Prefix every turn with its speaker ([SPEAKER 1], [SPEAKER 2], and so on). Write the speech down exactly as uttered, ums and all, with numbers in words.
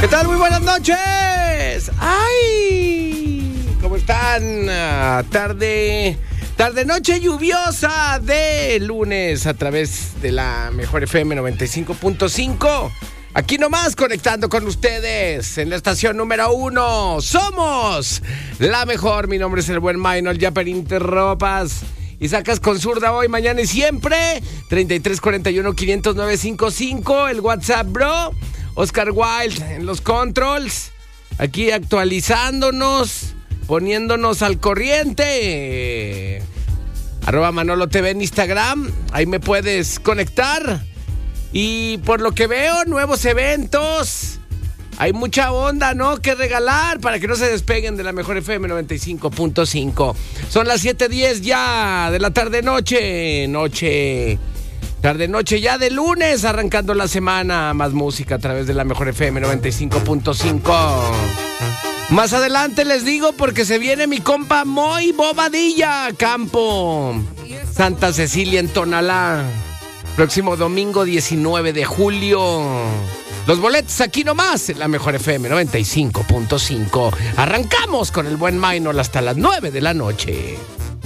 [SPEAKER 1] ¿Qué tal? Muy buenas noches. ¡Ay! ¿Cómo están? Ah, tarde, tarde, noche lluviosa de lunes a través de la Mejor F M noventa y cinco punto cinco. Aquí nomás conectando con ustedes en la estación número uno. Somos la mejor. Mi nombre es el buen Maynol Yapper Ropas. Y sacas con zurda hoy, mañana y siempre. treinta y tres cuarenta y uno quinientos nueve cincuenta y cinco. El WhatsApp, bro. Oscar Wilde en los controls. Aquí actualizándonos, poniéndonos al corriente. Arroba Manolo T V en Instagram. Ahí me puedes conectar. Y por lo que veo, nuevos eventos. Hay mucha onda, ¿no? Que regalar para que no se despeguen de la Mejor F M noventa y cinco punto cinco. Son las siete diez ya de la tarde-noche. Noche, tarde-noche ya de lunes, arrancando la semana. Más música a través de la Mejor F M noventa y cinco punto cinco. Más adelante les digo porque se viene mi compa Moy Bobadilla, Campo Santa Cecilia en Tonalá. Próximo domingo diecinueve de julio. Los boletos aquí nomás en la Mejor F M noventa y cinco punto cinco. Arrancamos con el buen Maynol hasta las nueve de la noche.